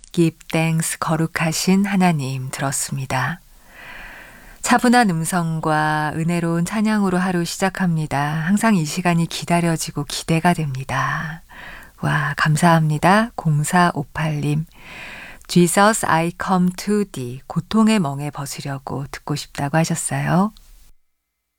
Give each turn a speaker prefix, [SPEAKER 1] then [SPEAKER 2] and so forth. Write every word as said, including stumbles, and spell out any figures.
[SPEAKER 1] Give thanks 거룩하신 하나님 들었습니다. 차분한 음성과 은혜로운 찬양으로 하루 시작합니다. 항상 이 시간이 기다려지고 기대가 됩니다. 와, 감사합니다. 공사오팔 님. Jesus, I come to thee. 고통의 멍에 벗으려고 듣고 싶다고 하셨어요.